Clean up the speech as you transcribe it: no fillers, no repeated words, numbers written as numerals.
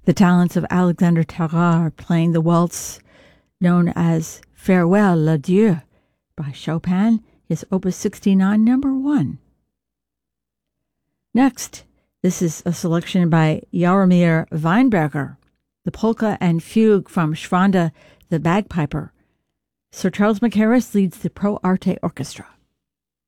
The talents of Alexander Tarare playing the waltz known as Farewell, l'Adieu by Chopin, his Opus 69, number 1. Next, this is a selection by Jaromir Weinberger, the polka and fugue from Schwanda the Bagpiper. Sir Charles Mackerras leads the Pro Arte Orchestra.